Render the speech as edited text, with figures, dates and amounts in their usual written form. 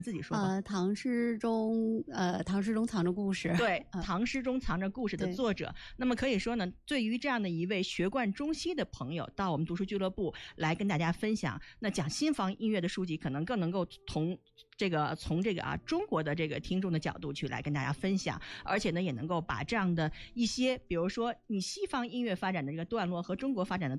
自己说吧。 唐诗中藏着故事。 对，唐诗中藏着故事的作者。那么可以说呢，对于这样的一位学贯中西的朋友，到我们读书俱乐部来跟大家分享，那讲新房音乐的书籍，可能更能够从这个中国的这个听众的角度去来跟大家分享，而且呢，也能够把这样的一些，比如说你西方音乐发展的这个段落和中国发展的